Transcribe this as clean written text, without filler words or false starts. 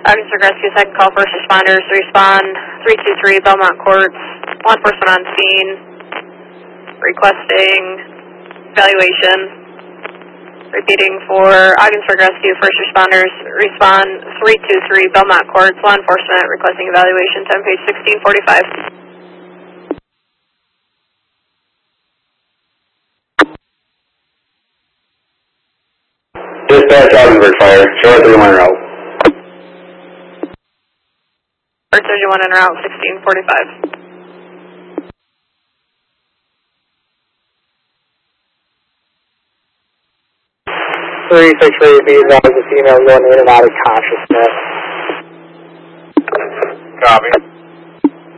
Augsburg Rescue, second call, first responders, respond 323 Belmont Courts, law enforcement on scene, requesting evaluation. Repeating for Augsburg Rescue, first responders, respond 323 Belmont Courts, law enforcement requesting evaluation, time page 1645. Dispatch Augsburg Fire, short 31 route. First 31 en route, 1645. 363 be advised the female going in and out of consciousness. Copy.